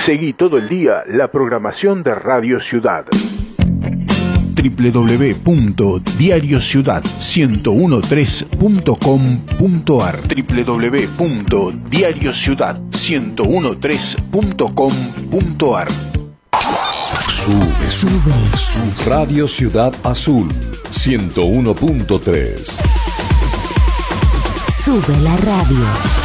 Seguí todo el día la programación de Radio Ciudad. www.diariociudad1013.com.ar www.diariociudad1013.com.ar Sube. Radio Ciudad Azul 101.3. Sube la radio.